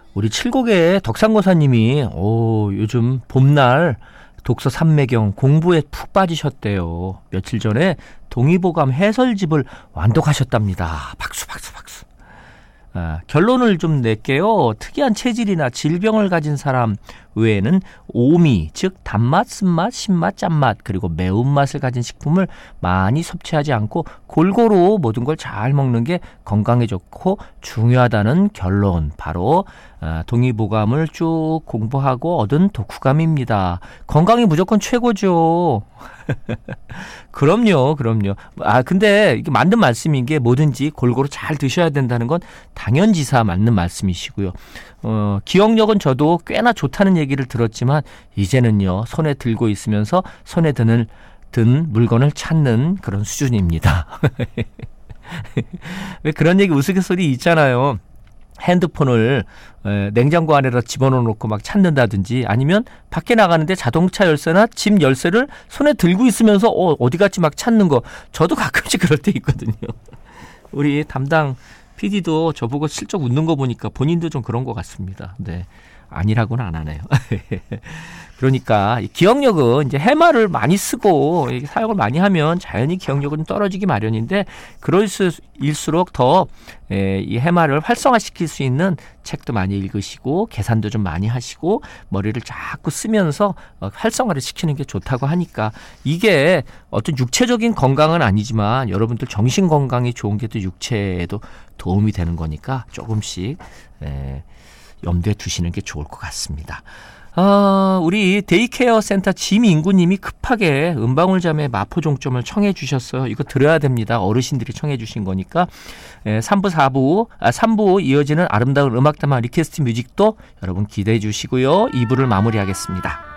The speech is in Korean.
우리 칠곡의 덕상고사님이 요즘 봄날 독서 삼매경 공부에 푹 빠지셨대요. 며칠 전에 동의보감 해설집을 완독하셨답니다. 박수. 결론을 좀 낼게요. 특이한 체질이나 질병을 가진 사람 외에는 오미, 즉 단맛, 쓴맛, 신맛, 짠맛, 그리고 매운맛을 가진 식품을 많이 섭취하지 않고 골고루 모든 걸 잘 먹는 게 건강에 좋고 중요하다는 결론. 바로 동의보감을 쭉 공부하고 얻은 독후감입니다. 건강이 무조건 최고죠. 그럼요. 근데 이게 맞는 말씀인 게 뭐든지 골고루 잘 드셔야 된다는 건 당연지사 맞는 말씀이시고요. 기억력은 저도 꽤나 좋다는 얘기를 들었지만 이제는요, 손에 들고 있으면서 손에 든 물건을 찾는 그런 수준입니다. 왜 그런 얘기 우스갯소리 있잖아요. 핸드폰을 냉장고 안에다 집어넣고 막 찾는다든지, 아니면 밖에 나가는데 자동차 열쇠나 집 열쇠를 손에 들고 있으면서 어디 갔지 막 찾는 거. 저도 가끔씩 그럴 때 있거든요. 우리 담당 PD도 저보고 슬쩍 웃는 거 보니까 본인도 좀 그런 것 같습니다. 네, 아니라고는 안 하네요. 그러니까 기억력은 이제 해마를 많이 쓰고 사용을 많이 하면 자연히 기억력은 떨어지기 마련인데, 그럴수록 더 이 해마를 활성화시킬 수 있는 책도 많이 읽으시고 계산도 좀 많이 하시고 머리를 자꾸 쓰면서 활성화를 시키는 게 좋다고 하니까, 이게 어떤 육체적인 건강은 아니지만 여러분들 정신 건강이 좋은 게 또 육체에도 도움이 되는 거니까 조금씩 염두에 두시는 게 좋을 것 같습니다. 우리 데이케어 센터 지민구님이 급하게 은방울자매 마포종점을 청해 주셨어요. 이거 들어야 됩니다. 어르신들이 청해 주신 거니까. 3부 이어지는 아름다운 음악담화 리퀘스트 뮤직도 여러분 기대해 주시고요. 2부를 마무리하겠습니다.